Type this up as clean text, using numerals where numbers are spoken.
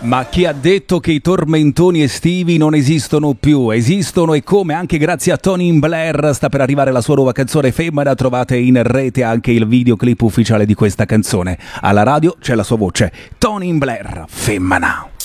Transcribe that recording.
Ma chi ha detto che i tormentoni estivi non esistono più? Esistono, e come, anche grazie a Tony Blair. Sta per arrivare la sua nuova canzone Femmina, trovate in rete anche il videoclip ufficiale di questa canzone. Alla radio c'è la sua voce, Tony Blair, Femmina.